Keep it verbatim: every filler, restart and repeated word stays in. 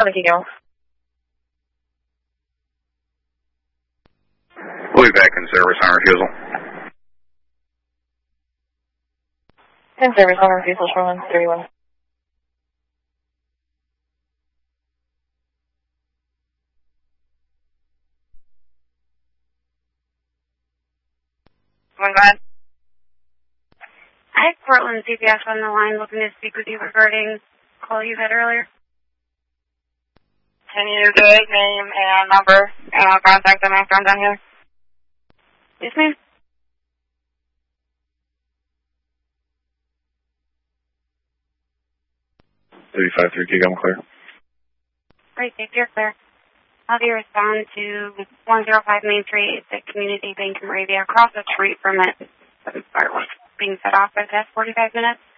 seven, keep going. We'll be back in service on refusal. In service on refusal, Shoreline thirty-one. Go ahead. Hi, Portland C P S on the line, looking to speak with you regarding a call you had earlier. Can you give name and number and I'll contact them after I'm done here? Yes, ma'am. thirty-five three, keep going clear. Great, thank you, clear. How do you respond to one oh five Main Street, the Community Bank in Moravia, across the street from it, fireworks being set off for the past forty-five minutes?